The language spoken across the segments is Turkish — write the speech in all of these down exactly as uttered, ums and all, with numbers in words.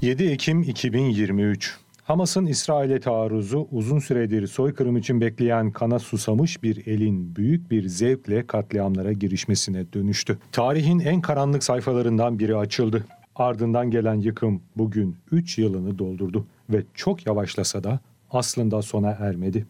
yedi Ekim iki bin yirmi üç. Hamas'ın İsrail'e taarruzu uzun süredir soykırım için bekleyen kana susamış bir elin büyük bir zevkle katliamlara girişmesine dönüştü. Tarihin en karanlık sayfalarından biri açıldı. Ardından gelen yıkım bugün üç yılını doldurdu ve çok yavaşlasa da aslında sona ermedi.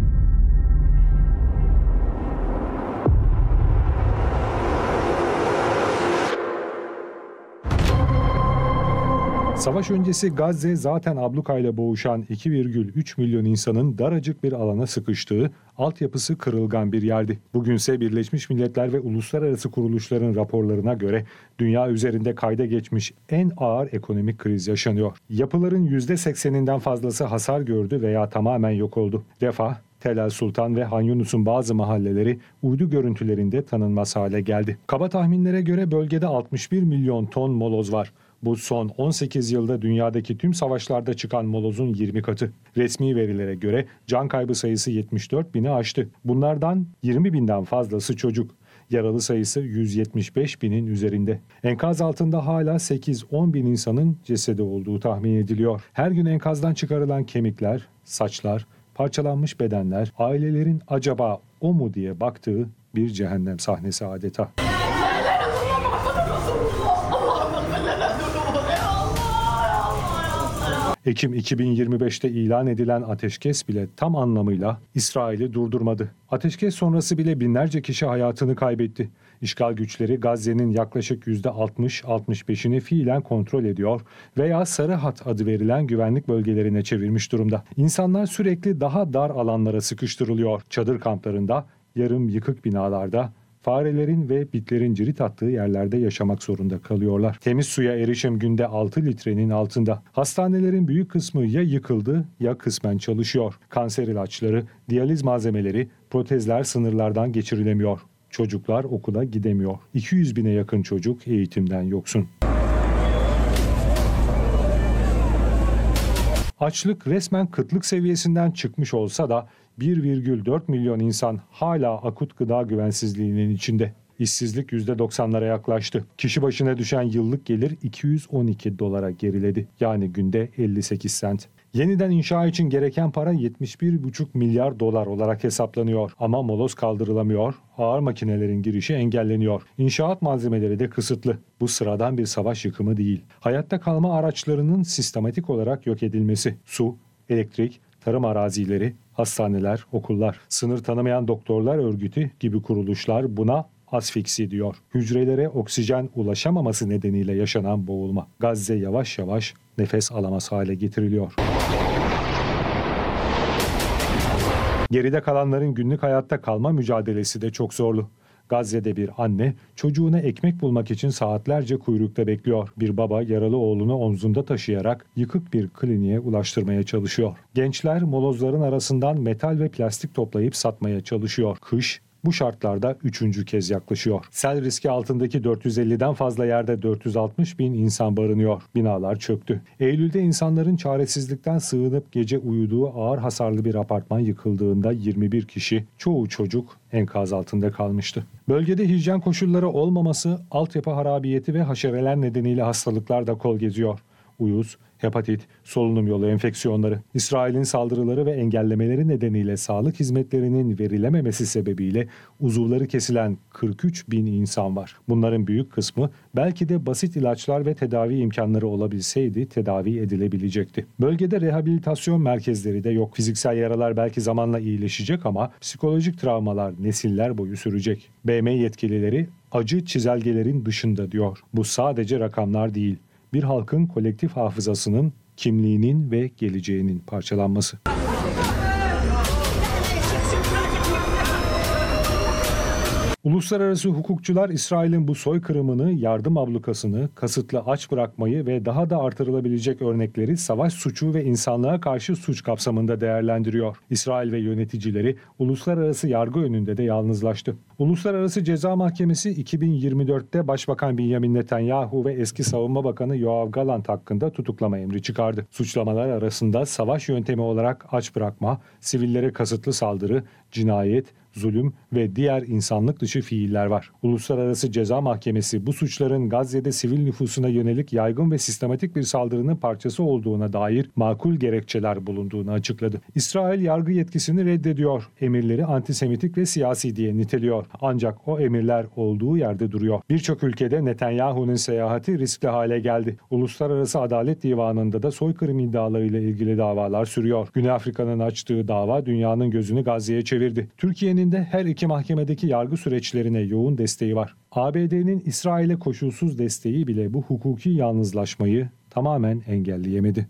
Savaş öncesi Gazze zaten ablukayla boğuşan iki virgül üç milyon insanın daracık bir alana sıkıştığı, altyapısı kırılgan bir yerdi. Bugünse Birleşmiş Milletler ve uluslararası kuruluşların raporlarına göre dünya üzerinde kayda geçmiş en ağır ekonomik kriz yaşanıyor. Yapıların yüzde sekseninden fazlası hasar gördü veya tamamen yok oldu. Refah, Tel El Sultan ve Han Yunus'un bazı mahalleleri uydu görüntülerinde tanınmaz hale geldi. Kaba tahminlere göre bölgede altmış bir milyon ton moloz var. Bu son on sekiz yılda dünyadaki tüm savaşlarda çıkan molozun yirmi katı. Resmi verilere göre can kaybı sayısı yetmiş dört bini aştı. Bunlardan yirmi binden fazlası çocuk. Yaralı sayısı yüz yetmiş beş binin üzerinde. Enkaz altında hala sekiz on bin insanın cesedi olduğu tahmin ediliyor. Her gün enkazdan çıkarılan kemikler, saçlar, parçalanmış bedenler, ailelerin acaba o mu diye baktığı bir cehennem sahnesi adeta. Ekim iki bin yirmi beşte ilan edilen ateşkes bile tam anlamıyla İsrail'i durdurmadı. Ateşkes sonrası bile binlerce kişi hayatını kaybetti. İşgal güçleri Gazze'nin yaklaşık yüzde altmış altmış beşini fiilen kontrol ediyor veya Sarı Hat adı verilen güvenlik bölgelerine çevirmiş durumda. İnsanlar sürekli daha dar alanlara sıkıştırılıyor. Çadır kamplarında, yarım yıkık binalarda, farelerin ve bitlerin cirit attığı yerlerde yaşamak zorunda kalıyorlar. Temiz suya erişim günde altı litrenin altında. Hastanelerin büyük kısmı ya yıkıldı ya kısmen çalışıyor. Kanser ilaçları, diyaliz malzemeleri, protezler sınırlardan geçirilemiyor. Çocuklar okula gidemiyor. iki yüz bine yakın çocuk eğitimden yoksun. Açlık resmen kıtlık seviyesinden çıkmış olsa da bir virgül dört milyon insan hala akut gıda güvensizliğinin içinde. İşsizlik yüzde doksanlara yaklaştı. Kişi başına düşen yıllık gelir iki yüz on iki dolara geriledi. Yani günde elli sekiz sent. Yeniden inşa için gereken para yetmiş bir buçuk milyar dolar olarak hesaplanıyor. Ama moloz kaldırılamıyor, ağır makinelerin girişi engelleniyor. İnşaat malzemeleri de kısıtlı. Bu sıradan bir savaş yıkımı değil. Hayatta kalma araçlarının sistematik olarak yok edilmesi. Su, elektrik, tarım arazileri, hastaneler, okullar, sınır tanımayan doktorlar örgütü gibi kuruluşlar buna asfiksi diyor. Hücrelere oksijen ulaşamaması nedeniyle yaşanan boğulma. Gazze yavaş yavaş nefes alamaz hale getiriliyor. Geride kalanların günlük hayatta kalma mücadelesi de çok zorlu. Gazze'de bir anne çocuğuna ekmek bulmak için saatlerce kuyrukta bekliyor. Bir baba yaralı oğlunu omzunda taşıyarak yıkık bir kliniğe ulaştırmaya çalışıyor. Gençler molozların arasından metal ve plastik toplayıp satmaya çalışıyor. Kış bu şartlarda üçüncü kez yaklaşıyor. Sel riski altındaki dört yüz elliden fazla yerde dört yüz altmış bin insan barınıyor. Binalar çöktü. Eylül'de insanların çaresizlikten sığınıp gece uyuduğu ağır hasarlı bir apartman yıkıldığında yirmi bir kişi, çoğu çocuk enkaz altında kalmıştı. Bölgede hijyen koşulları olmaması, altyapı harabiyeti ve haşereler nedeniyle hastalıklar da kol geziyor. Uyuz, hepatit, solunum yolu enfeksiyonları, İsrail'in saldırıları ve engellemeleri nedeniyle sağlık hizmetlerinin verilememesi sebebiyle uzuvları kesilen kırk üç bin insan var. Bunların büyük kısmı belki de basit ilaçlar ve tedavi imkanları olabilseydi tedavi edilebilecekti. Bölgede rehabilitasyon merkezleri de yok. Fiziksel yaralar belki zamanla iyileşecek ama psikolojik travmalar nesiller boyu sürecek. B M yetkilileri acı çizelgelerin dışında diyor. Bu sadece rakamlar değil. Bir halkın kolektif hafızasının, kimliğinin ve geleceğinin parçalanması. Uluslararası hukukçular İsrail'in bu soykırımını, yardım ablukasını, kasıtlı aç bırakmayı ve daha da artırılabilecek örnekleri savaş suçu ve insanlığa karşı suç kapsamında değerlendiriyor. İsrail ve yöneticileri uluslararası yargı önünde de yalnızlaştı. Uluslararası Ceza Mahkemesi iki bin yirmi dörtte Başbakan Benjamin Netanyahu ve eski Savunma Bakanı Yoav Gallant hakkında tutuklama emri çıkardı. Suçlamalar arasında savaş yöntemi olarak aç bırakma, sivillere kasıtlı saldırı, cinayet, zulüm ve diğer insanlık dışı fiiller var. Uluslararası Ceza Mahkemesi bu suçların Gazze'de sivil nüfusuna yönelik yaygın ve sistematik bir saldırının parçası olduğuna dair makul gerekçeler bulunduğunu açıkladı. İsrail yargı yetkisini reddediyor. Emirleri antisemitik ve siyasi diye niteliyor. Ancak o emirler olduğu yerde duruyor. Birçok ülkede Netanyahu'nun seyahati riskli hale geldi. Uluslararası Adalet Divanı'nda da soykırım iddialarıyla ilgili davalar sürüyor. Güney Afrika'nın açtığı dava dünyanın gözünü Gazze'ye çevirdi. Türkiye'nin de her iki mahkemedeki yargı süreçlerine yoğun desteği var. A B D'nin İsrail'e koşulsuz desteği bile bu hukuki yalnızlaşmayı tamamen engelleyemedi.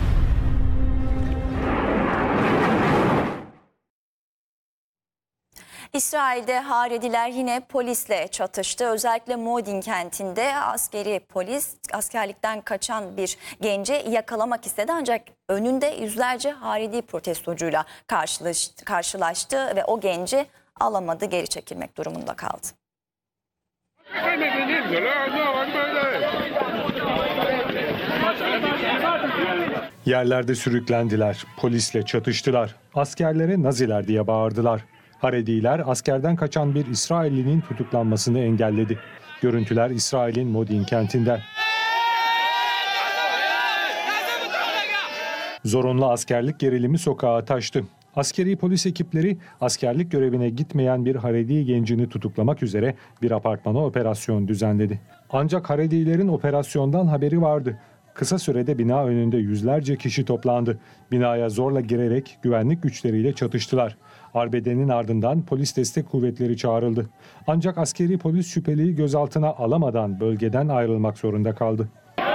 İsrail'de Harediler yine polisle çatıştı. Özellikle Modin kentinde askeri polis askerlikten kaçan bir genci yakalamak istedi. Ancak önünde yüzlerce Haredi protestocuyla karşılaştı, karşılaştı ve o genci alamadı, geri çekilmek durumunda kaldı. Yerlerde sürüklendiler, polisle çatıştılar, askerlere Naziler diye bağırdılar. Harediler askerden kaçan bir İsraillinin tutuklanmasını engelledi. Görüntüler İsrail'in Modin kentinden. Zorunlu askerlik gerilimi sokağa taştı. Askeri polis ekipleri askerlik görevine gitmeyen bir Haredi gencini tutuklamak üzere bir apartmana operasyon düzenledi. Ancak Haredilerin operasyondan haberi vardı. Kısa sürede bina önünde yüzlerce kişi toplandı. Binaya zorla girerek güvenlik güçleriyle çatıştılar. Arbedenin ardından polis destek kuvvetleri çağrıldı. Ancak askeri polis şüpheliyi gözaltına alamadan bölgeden ayrılmak zorunda kaldı.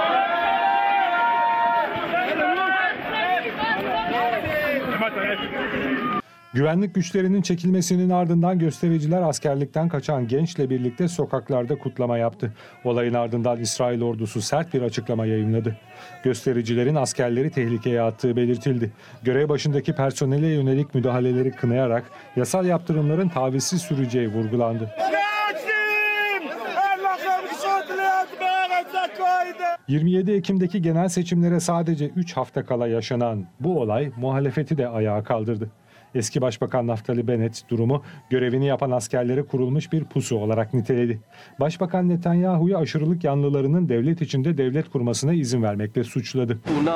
Güvenlik güçlerinin çekilmesinin ardından göstericiler askerlikten kaçan gençle birlikte sokaklarda kutlama yaptı. Olayın ardından İsrail ordusu sert bir açıklama yayımladı. Göstericilerin askerleri tehlikeye attığı belirtildi. Görev başındaki personele yönelik müdahaleleri kınayarak yasal yaptırımların tavizsiz süreceği vurgulandı. yirmi yedi Ekim'deki genel seçimlere sadece üç hafta kala yaşanan bu olay muhalefeti de ayağa kaldırdı. Eski Başbakan Naftali Bennett durumu görevini yapan askerlere kurulmuş bir pusu olarak niteledi. Başbakan Netanyahu'yu aşırılık yanlılarının devlet içinde devlet kurmasına izin vermekle suçladı.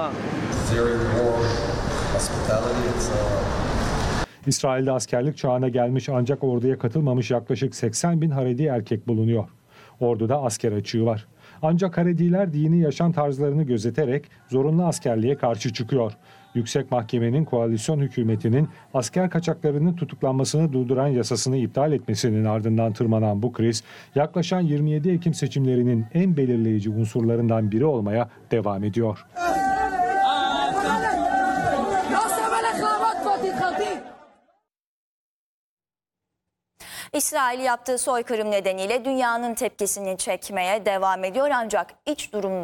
İsrail'de askerlik çağına gelmiş ancak orduya katılmamış yaklaşık seksen bin Haredi erkek bulunuyor. Orduda asker açığı var. Ancak Harediler dini yaşam tarzlarını gözeterek zorunlu askerliğe karşı çıkıyor. Yüksek Mahkemenin koalisyon hükümetinin asker kaçaklarının tutuklanmasını durduran yasasını iptal etmesinin ardından tırmanan bu kriz, yaklaşan yirmi yedi Ekim seçimlerinin en belirleyici unsurlarından biri olmaya devam ediyor. İsrail yaptığı soykırım nedeniyle dünyanın tepkisini çekmeye devam ediyor ancak iç durumda